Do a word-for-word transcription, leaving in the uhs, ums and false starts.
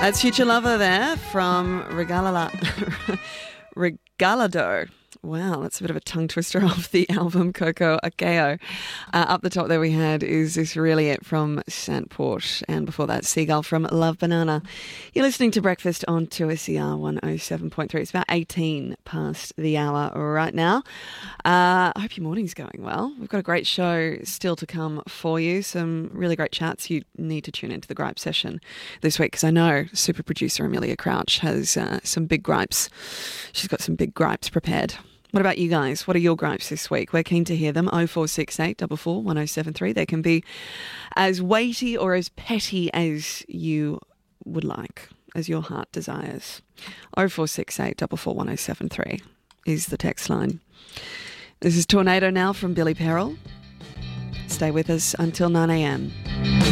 That's Future Lover there from Regalala, Regalado. Wow, that's a bit of a tongue twister off the album Coco Akeo. Uh, up the top there we had Is This Really It from Sandport, and before that Seagull from Love Banana. You're listening to Breakfast on two S E R one oh seven point three. It's about eighteen past the hour right now. Uh, I hope your morning's going well. We've got a great show still to come for you. Some really great chats. You need to tune into the Gripe session this week because I know super producer Amelia Crouch has uh, some big gripes. She's got some big gripes prepared. What about you guys? What are your gripes this week? We're keen to hear them. oh four six eight, four four, one oh seven three. They can be as weighty or as petty as you would like, as your heart desires. oh four six eight, four four, one oh seven three is the text line. This is Tornado now from Billy Perrell. Stay with us until nine a.m.